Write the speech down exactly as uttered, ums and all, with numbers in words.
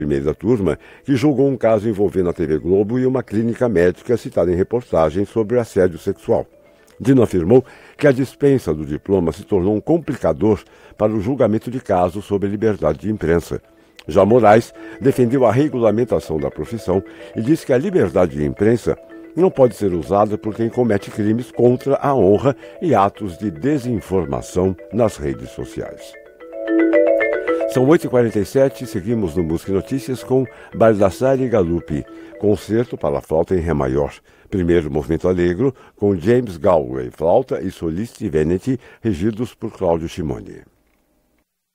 primeira turma, que julgou um caso envolvendo a T V Globo e uma clínica médica citada em reportagem sobre assédio sexual. Dino afirmou que a dispensa do diploma se tornou um complicador para o julgamento de casos sobre liberdade de imprensa. Já Moraes defendeu a regulamentação da profissão e disse que a liberdade de imprensa não pode ser usada por quem comete crimes contra a honra e atos de desinformação nas redes sociais. São oito e quarenta e sete, seguimos no Música e Notícias com Baldassare Galuppi, concerto para flauta em Ré maior. Primeiro movimento allegro com James Galway, flauta e soliste Veneti, regidos por Claudio Cimone.